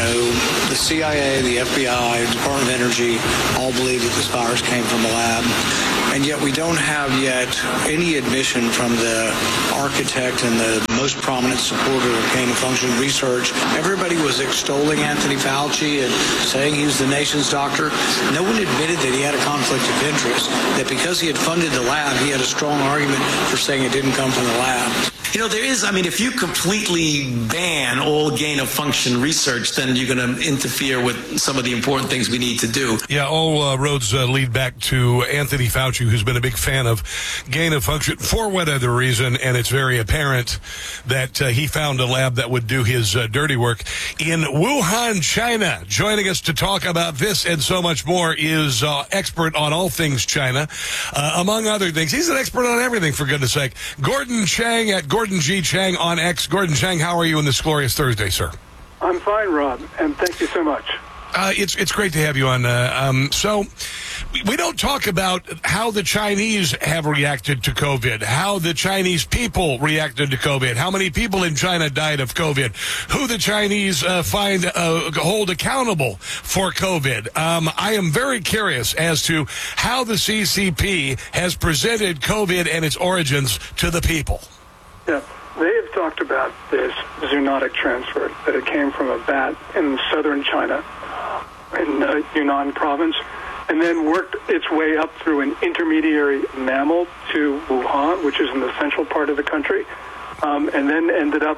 the CIA, the FBI, Department of Energy all believe that this virus came from a lab. And yet we don't have yet any admission from the architect and the most prominent supporter of gain-of-function research. Everybody was extolling Anthony Fauci and saying he was the nation's doctor. No one admitted that he had a conflict of interest, that because he had funded the lab, he had a strong argument for saying it didn't come from the lab. There is, if you completely ban all gain-of-function research, then you're going to interfere with some of the important things we need to do. Yeah, all roads lead back to Anthony Fauci, who's been a big fan of gain-of-function for whatever reason, and it's very apparent that he found a lab that would do his dirty work in Wuhan, China. Joining us to talk about this and so much more is expert on all things China, among other things. He's an expert on everything, for goodness sake. Gordon Chang at Gordon G. Chang on X. Gordon Chang, how are you on this glorious Thursday, sir? I'm fine, Rob, and thank you so much. It's great to have you on. So we don't talk about how the Chinese have reacted to COVID, how the Chinese people reacted to COVID, how many people in China died of COVID, who the Chinese hold accountable for COVID. I am very curious as to how the CCP has presented COVID and its origins to the people. Yeah, they have talked about this zoonotic transfer, that it came from a bat in southern China, in Yunnan province, and then worked its way up through an intermediary mammal to Wuhan, which is in the central part of the country, and then ended up,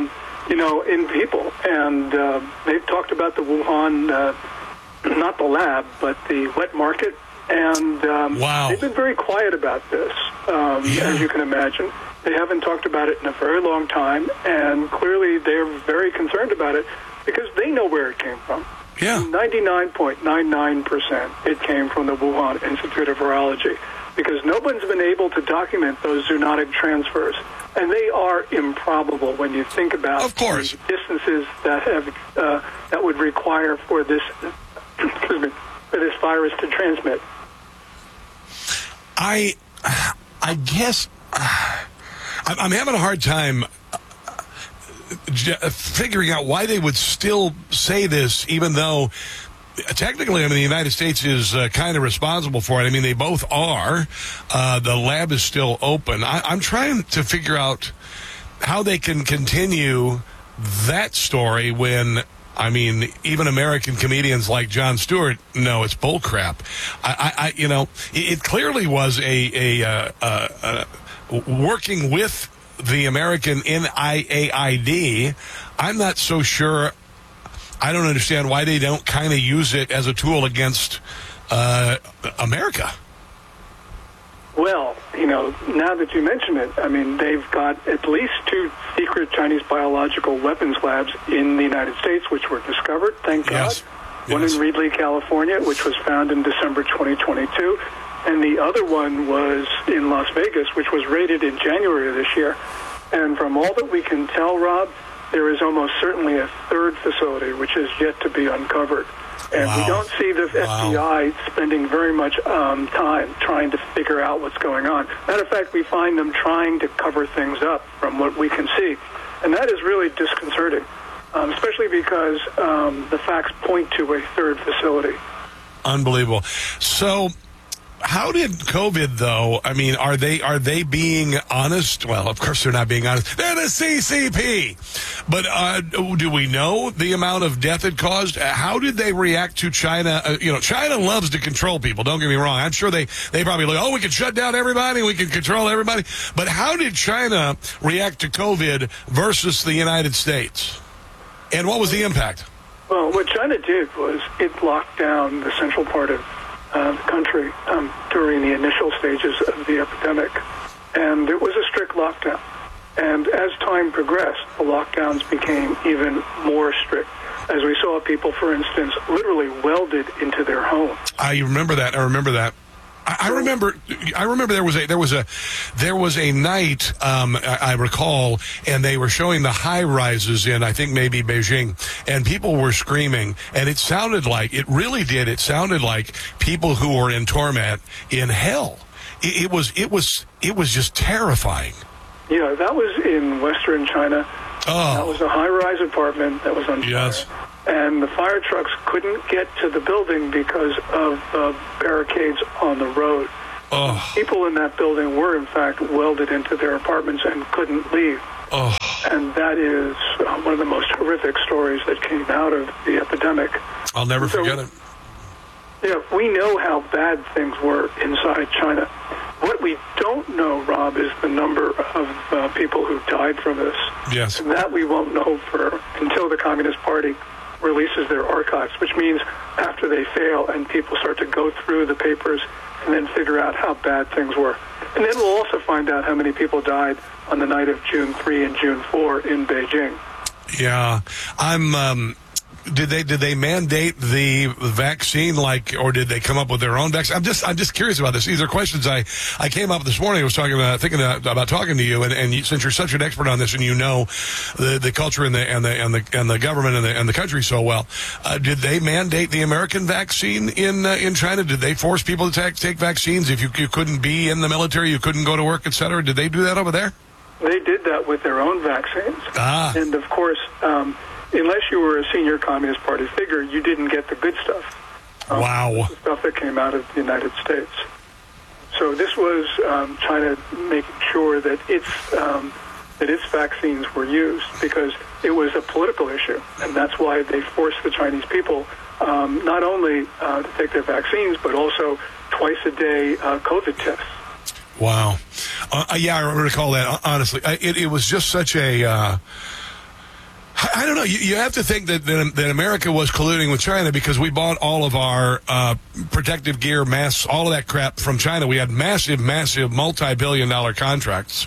in people. And they've talked about the Wuhan, not the lab, but the wet market. And wow. They've been very quiet about this, as you can imagine. They haven't talked about it in a very long time, and clearly they're very concerned about it because they know where it came from. Yeah. 99.99% it came from the Wuhan Institute of Virology, because no one's been able to document those zoonotic transfers, and they are improbable when you think about of course. The distances that have that would require for this for this virus to transmit. I guess I'm having a hard time figuring out why they would still say this, even though technically, the United States is kind of responsible for it. They both are. The lab is still open. I'm trying to figure out how they can continue that story when, even American comedians like Jon Stewart know it's bullcrap. It clearly was a working with the American NIAID. I'm not so sure. I don't understand why they don't kind of use it as a tool against America. Well, now that you mention it, they've got at least 2 secret Chinese biological weapons labs in the United States, which were discovered, thank God. One in Reedley, California, which was found in December 2022. And the other one was in Las Vegas, which was raided in January of this year. And from all that we can tell, Rob, there is almost certainly a third facility which is yet to be uncovered. And we don't see the FBI spending very much time trying to figure out what's going on. Matter of fact, we find them trying to cover things up from what we can see. And that is really disconcerting, especially because the facts point to a third facility. Unbelievable. So how did COVID, though, are they being honest? Well, of course they're not being honest. They're the CCP. But do we know the amount of death it caused? How did they react to China? China loves to control people. Don't get me wrong. I'm sure they probably look, we can shut down everybody. We can control everybody. But how did China react to COVID versus the United States? And what was the impact? Well, what China did was it locked down the central part of the country during the initial stages of the epidemic. And it was a strict lockdown. And as time progressed, the lockdowns became even more strict. As we saw people, for instance, literally welded into their homes. I remember that. I remember there was a night I recall, and they were showing the high rises in, I think, maybe Beijing, and people were screaming, and it sounded like people who were in torment in hell. It was just terrifying. Yeah, that was in western China. Oh. That was a high-rise apartment that was on fire. Yes. and the fire trucks couldn't get to the building because of barricades on the road. Oh. People in that building were, in fact, welded into their apartments and couldn't leave. Oh. And that is one of the most horrific stories that came out of the epidemic. I'll never forget it. Yeah, we know how bad things were inside China. What we don't know, Rob, is the number of people who died from this. Yes. And that we won't know until the Communist Party releases their archives, which means after they fail and people start to go through the papers and then figure out how bad things were. And then we'll also find out how many people died on the night of June 3 and June 4 in Beijing. Yeah. Did they mandate the vaccine, or did they come up with their own vaccine? I'm just curious about this. These are questions I came up this morning. I was thinking about talking to you, and since you're such an expert on this, and you know the culture and the government and the country so well, did they mandate the American vaccine in China? Did they force people to take vaccines if you couldn't be in the military, you couldn't go to work, etc.? Did they do that over there? They did that with their own vaccines, and of course. Unless you were a senior Communist Party figure, you didn't get the good stuff. Wow. The stuff that came out of the United States. So this was China making sure that its vaccines were used because it was a political issue, and that's why they forced the Chinese people not only to take their vaccines, but also twice-a-day COVID tests. Wow. Yeah, I recall that, honestly. It was just such a... I don't know. You have to think that America was colluding with China because we bought all of our protective gear, masks, all of that crap from China. We had massive, multi-billion-dollar contracts.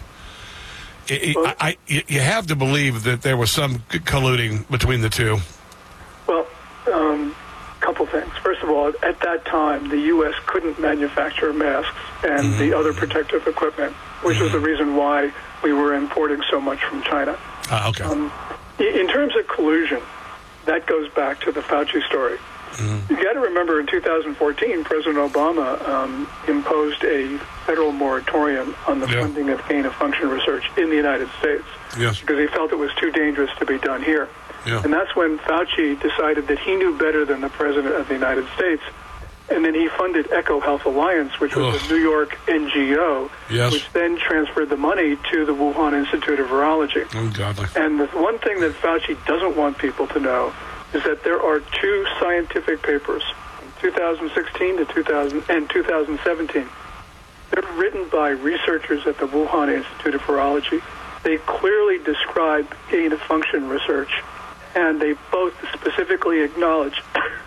You have to believe that there was some colluding between the two. Well, couple things. First of all, at that time, the U.S. couldn't manufacture masks and the other protective equipment, which was the reason why we were importing so much from China. Okay. In terms of collusion, that goes back to the Fauci story. You got to remember in 2014, President Obama imposed a federal moratorium on the funding of gain-of-function research in the United States because he felt it was too dangerous to be done here. Yeah. And that's when Fauci decided that he knew better than the President of the United States. And then he funded EcoHealth Alliance, which was a New York NGO, which then transferred the money to the Wuhan Institute of Virology. Ungodly. And the one thing that Fauci doesn't want people to know is that there are two scientific papers, 2016 to 2017. They're written by researchers at the Wuhan Institute of Virology. They clearly describe gain-of-function research, and they both specifically acknowledge,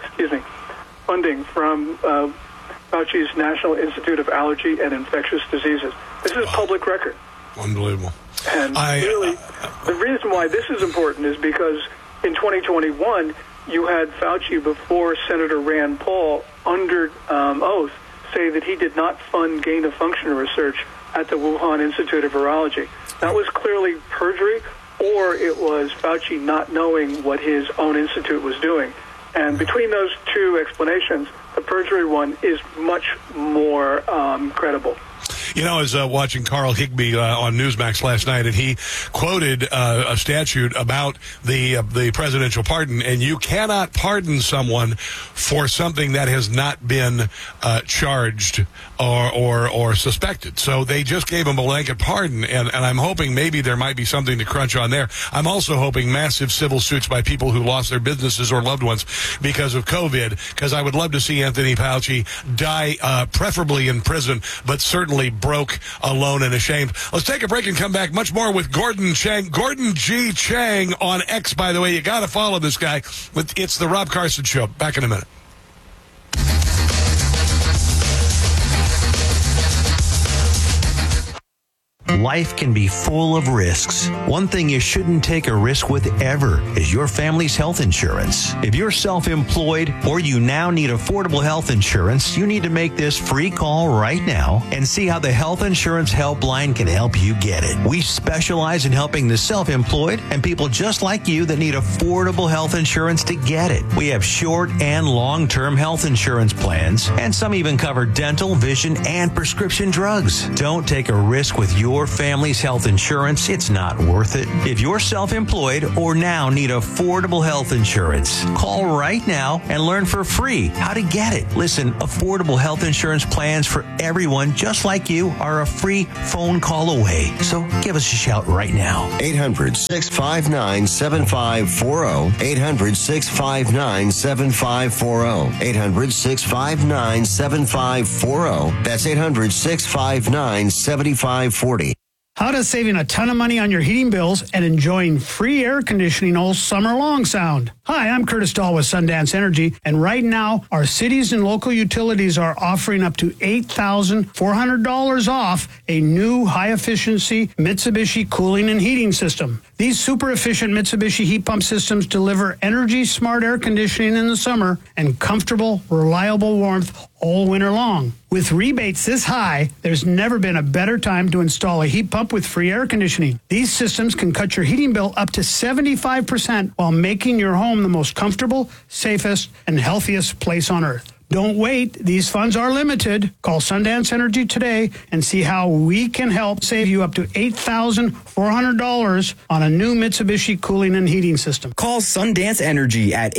funding from Fauci's National Institute of Allergy and Infectious Diseases. This is public record. Unbelievable. And really, the reason why this is important is because in 2021, you had Fauci before Senator Rand Paul under oath say that he did not fund gain-of-function research at the Wuhan Institute of Virology. That was clearly perjury, or it was Fauci not knowing what his own institute was doing. And between those two explanations, the perjury one is much more credible. You know, I was watching Carl Higbee on Newsmax last night, and he quoted a statute about the presidential pardon, and you cannot pardon someone for something that has not been charged or suspected. So they just gave him a blanket pardon, and I'm hoping maybe there might be something to crunch on there. I'm also hoping massive civil suits by people who lost their businesses or loved ones because of COVID, because I would love to see Anthony Fauci die, preferably in prison, but certainly broke, alone, and ashamed. Let's take a break and come back. Much more with Gordon Chang. Gordon G. Chang on X, by the way. You got to follow this guy. It's the Rob Carson Show. Back in a minute. Life can be full of risks. One thing you shouldn't take a risk with ever is your family's health insurance. If you're self-employed or you now need affordable health insurance, you need to make this free call right now and see how the Health Insurance Helpline can help you get it. We specialize in helping the self-employed and people just like you that need affordable health insurance to get it. We have short and long-term health insurance plans, and some even cover dental, vision, and prescription drugs. Don't take a risk with your your family's health insurance, it's not worth it. If you're self-employed or now need affordable health insurance, call right now and learn for free how to get it. Listen, affordable health insurance plans for everyone just like you are a free phone call away. So give us a shout right now. 800-659-7540. 800-659-7540. 800-659-7540. That's 800-659-7540. How does saving a ton of money on your heating bills and enjoying free air conditioning all summer long sound? Hi, I'm Curtis Dahl with Sundance Energy, and right now, our cities and local utilities are offering up to $8,400 off a new high-efficiency Mitsubishi cooling and heating system. These super-efficient Mitsubishi heat pump systems deliver energy-smart air conditioning in the summer and comfortable, reliable warmth all winter long. With rebates this high, there's never been a better time to install a heat pump with free air conditioning. These systems can cut your heating bill up to 75% while making your home the most comfortable, safest, and healthiest place on earth. Don't wait. These funds are limited. Call Sundance Energy today and see how we can help save you up to $8,400 on a new Mitsubishi cooling and heating system. Call Sundance Energy at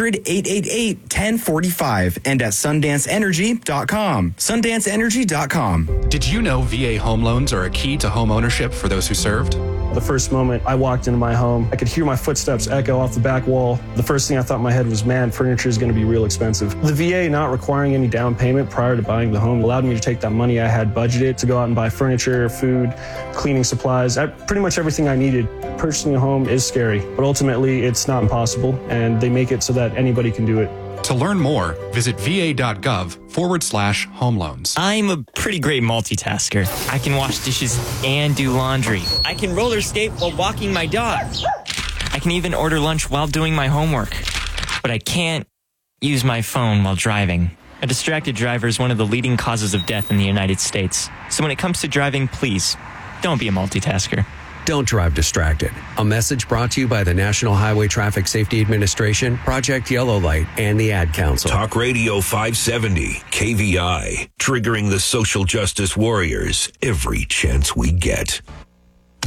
800-888-1045 and at sundanceenergy.com. Sundanceenergy.com. Did you know VA home loans are a key to home ownership for those who served? The first moment I walked into my home, I could hear my footsteps echo off the back wall. The first thing I thought in my head was, man, furniture is going to be real expensive. The VA not requiring any down payment prior to buying the home allowed me to take that money I had budgeted to go out and buy furniture, food, cleaning supplies, pretty much everything I needed. Purchasing a home is scary, but ultimately it's not impossible, and they make it so that anybody can do it. To learn more, visit va.gov/home loans. I'm a pretty great multitasker. I can wash dishes and do laundry. I can roller skate while walking my dog. I can even order lunch while doing my homework. But I can't use my phone while driving. A distracted driver is one of the leading causes of death in the United States. So when it comes to driving, please, don't be a multitasker. Don't drive distracted. A message brought to you by the National Highway Traffic Safety Administration, Project Yellow Light, and the Ad Council. Talk Radio 570, KVI, triggering the social justice warriors every chance we get.